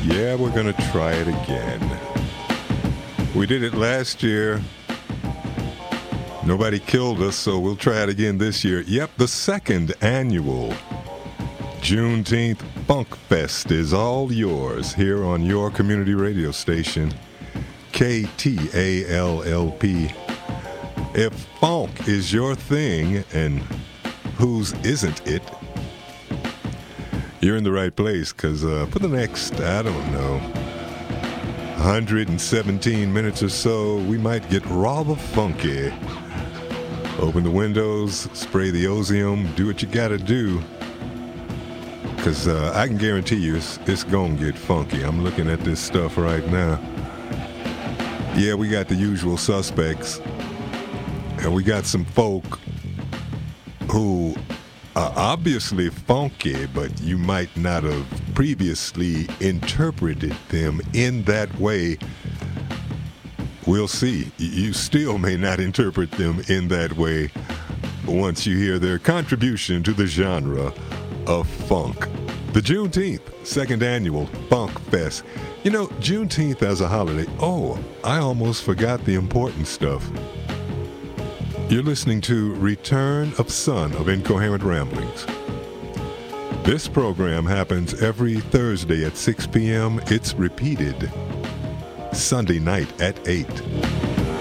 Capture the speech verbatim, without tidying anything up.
Yeah, we're going to try it again. We did it last year. Nobody killed us, so we'll try it again this year. Yep, the second annual Juneteenth Funk Fest is all yours here on your community radio station, K T A L L P. If funk is your thing, and whose isn't it, you're in the right place, because uh, for the next, I don't know, one hundred seventeen minutes or so, we might get rather funky. Open the windows, spray the ozone, do what you gotta do, because uh, I can guarantee you it's, it's gonna get funky. I'm looking at this stuff right now. Yeah, we got the usual suspects, and we got some folk who are obviously funky, but you might not have previously interpreted them in that way. We'll see. You still may not interpret them in that way once you hear their contribution to the genre of funk. The Juneteenth, second annual Funk Fest. You know, Juneteenth as a holiday, oh, I almost forgot the important stuff. You're listening to Return of Son of Incoherent Ramblings. This program happens every Thursday at six p.m. It's repeated Sunday night at eight.